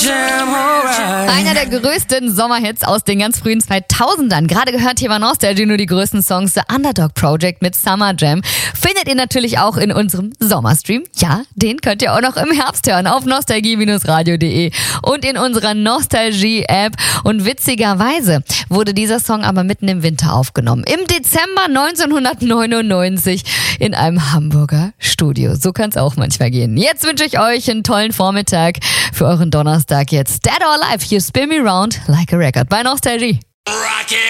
Jam, alright. Einer der größten Sommerhits aus den ganz frühen 2000ern. Gerade gehört hier bei Nostalgie nur die größten Songs. The Underdog Project mit Summer Jam findet ihr natürlich auch in unserem Sommerstream. Ja, den könnt ihr auch noch im Herbst hören auf nostalgie-radio.de und in unserer Nostalgie-App. Und witzigerweise wurde dieser Song aber mitten im Winter aufgenommen. Im Dezember 1999 in einem Hamburger Studio. So kann es auch manchmal gehen. Jetzt wünsche ich euch einen tollen Vormittag für euren Donnerstag jetzt. Dead or Alive, you spin me round like a record bei Nostalgie. Rock it.